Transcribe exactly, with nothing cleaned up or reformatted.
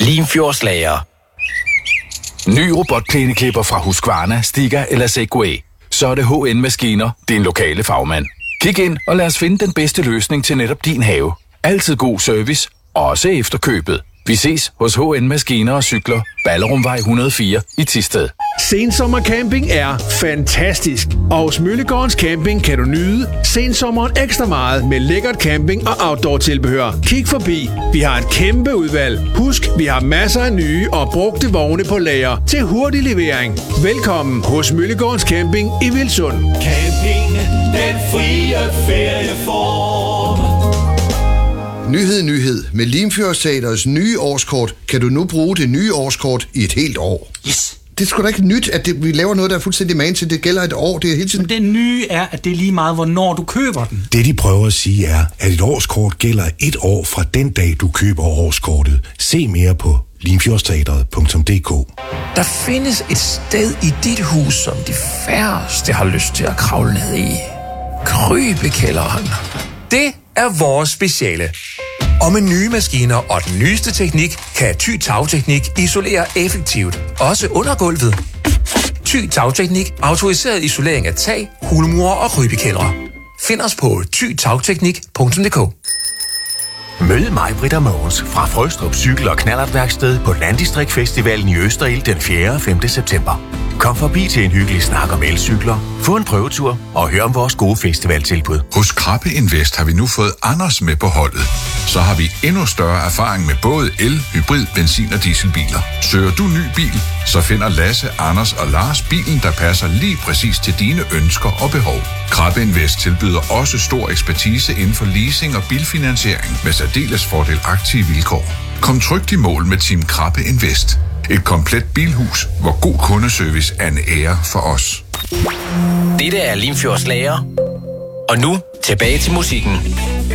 Limfjordslager. Ny robotplæneklipper fra Husqvarna, Stiga eller Segway. Så er det H N-maskiner, din lokale fagmand. Kig ind og lad os finde den bedste løsning til netop din have. Altid god service, også efter købet. Vi ses hos H N-maskiner og cykler, Ballerumvej et hundrede og fire i Thisted. Sensommercamping er fantastisk, og hos Møllegårdens Camping kan du nyde sensommeren ekstra meget med lækkert camping- og outdoor-tilbehør. Kig forbi, vi har et kæmpe udvalg. Husk, vi har masser af nye og brugte vogne på lager til hurtig levering. Velkommen hos Møllegårdens Camping i Vilsund. Camping, den frie ferieform. Nyhed, nyhed. Med Limfjordsteatrets nye årskort kan du nu bruge det nye årskort i et helt år. Yes. Det er sgu da ikke nyt, at det, vi laver noget, der er fuldstændig man til. Det gælder et år. Det er hele tiden. Men det nye er, at det er lige meget, hvornår du køber den. Det, de prøver at sige, er, at et årskort gælder et år fra den dag, du køber årskortet. Se mere på limfjordsteatret punktum d k. Der findes et sted i dit hus, som de færreste har lyst til at kravle ned i. Krybekælderen. Det er vores speciale. Og med nye maskiner og den nyeste teknik, kan Thy Tagteknik isolere effektivt, også under gulvet. Thy Tagteknik, autoriseret isolering af tag, hulmure og krybekældre. Find os på thy tagteknik punktum d k. Mød mig, Britta Mogens, fra Frøstrup Cykel- og Knallertværksted på Landdistriktfestivalen i Østerild den fjerde og femte september. Kom forbi til en hyggelig snak om elcykler, få en prøvetur og hør om vores gode festivaltilbud. Hos Krabbe Invest har vi nu fået Anders med på holdet. Så har vi endnu større erfaring med både el, hybrid, benzin- og dieselbiler. Søger du ny bil, så finder Lasse, Anders og Lars bilen, der passer lige præcis til dine ønsker og behov. Krabbe Invest tilbyder også stor ekspertise inden for leasing og bilfinansiering med særdeles fordelagtige vilkår. Kom trygt i mål med Team Krabbe Invest. Et komplet bilhus, hvor god kundeservice er en ære for os. Dette er Limfjordslager. Og nu tilbage til musikken.